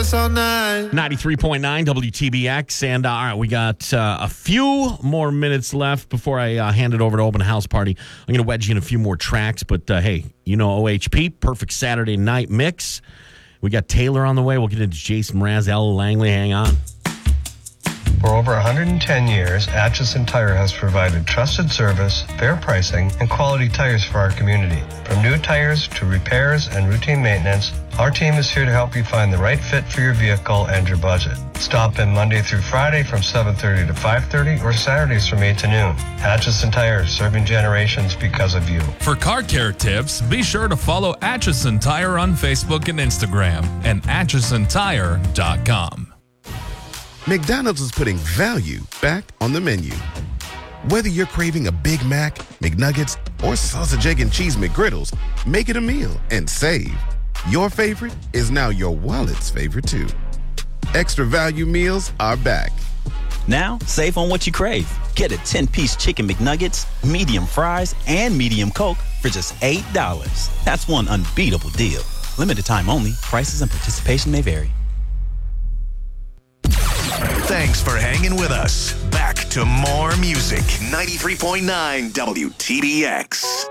dance all night. 93.9 WTBX. And all right, we got a few more minutes left before I hand it over to Open House Party. I'm going to wedge in a few more tracks, but hey, you know OHP, perfect Saturday night mix. We got Taylor on the way. We'll get into Jason Mraz, Ella Langley. Hang on. For over 110 years, Atchison Tire has provided trusted service, fair pricing, and quality tires for our community. From new tires to repairs and routine maintenance, our team is here to help you find the right fit for your vehicle and your budget. Stop in Monday through Friday from 7:30 to 5:30 or Saturdays from 8 to noon. Atchison Tire, serving generations because of you. For car care tips, be sure to follow Atchison Tire on Facebook and Instagram and AtchisonTire.com. McDonald's is putting value back on the menu. Whether you're craving a Big Mac, McNuggets, or sausage, egg, and cheese McGriddles, make it a meal and save. Your favorite is now your wallet's favorite too. Extra value meals are back. Now, save on what you crave. Get a 10-piece chicken McNuggets, medium fries, and medium Coke for just $8. That's one unbeatable deal. Limited time only. Prices and participation may vary. Thanks for hanging with us. Back to more music. 93.9 WTBX.